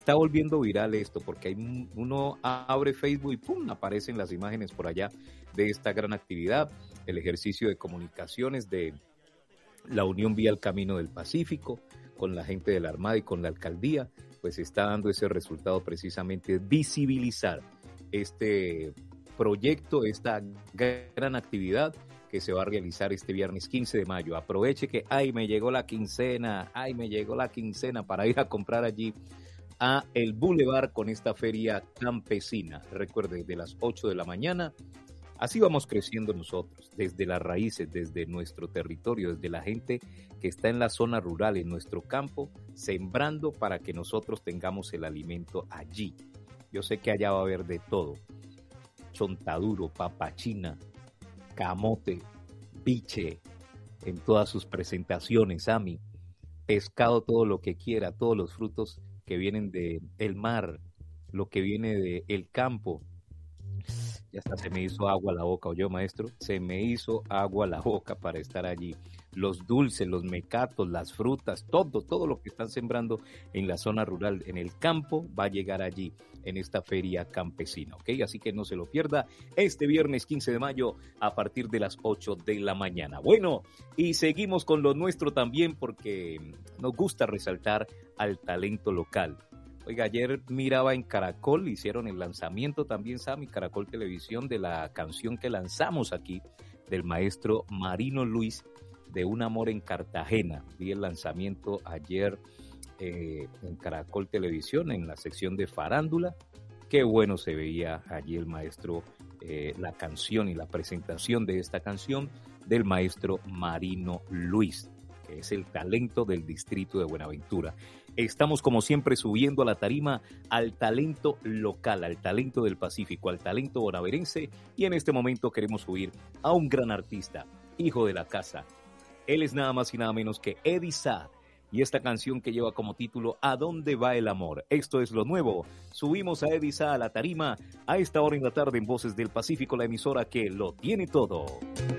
está volviendo viral esto, porque uno abre Facebook y ¡pum!, aparecen las imágenes por allá de esta gran actividad, el ejercicio de comunicaciones de la Unión Vial Camino del Pacífico, con la gente de la Armada y con la alcaldía, pues está dando ese resultado precisamente, visibilizar este proyecto, esta gran actividad que se va a realizar este viernes 15 de mayo. Aproveche que, me llegó la quincena, para ir a comprar allí a el Boulevard con esta feria campesina. Recuerde, de las 8 de la mañana. Así vamos creciendo nosotros, desde las raíces, desde nuestro territorio, desde la gente que está en la zona rural, en nuestro campo, sembrando para que nosotros tengamos el alimento allí. Yo sé que allá va a haber de todo: chontaduro, papachina, camote, biche, en todas sus presentaciones, Ami, pescado, todo lo que quiera, todos los frutos que vienen del mar, lo que viene del campo. Ya hasta se me hizo agua la boca, ¿oyó, maestro? Se me hizo agua la boca para estar allí. Los dulces, los mecatos, las frutas, todo lo que están sembrando en la zona rural, en el campo, va a llegar allí, en esta feria campesina, ¿ok? Así que no se lo pierda este viernes 15 de mayo a partir de las 8 de la mañana. Bueno, y seguimos con lo nuestro también, porque nos gusta resaltar al talento local. Oiga, ayer miraba en Caracol, hicieron el lanzamiento también, Sammy, Caracol Televisión, de la canción que lanzamos aquí, del maestro Marino Luis, de Un Amor en Cartagena. Vi el lanzamiento ayer en Caracol Televisión, en la sección de farándula. Qué bueno se veía allí el maestro, la canción y la presentación de esta canción del maestro Marino Luis, que es el talento del distrito de Buenaventura. Estamos, como siempre, subiendo a la tarima al talento local, al talento del Pacífico, al talento bonaverense, y en este momento queremos subir a un gran artista, hijo de la casa. Él es nada más y nada menos que Eddie Saad, y esta canción que lleva como título ¿A dónde va el amor? Esto es lo nuevo. Subimos a Eddie Saad a la tarima a esta hora en la tarde en Voces del Pacífico, la emisora que lo tiene todo.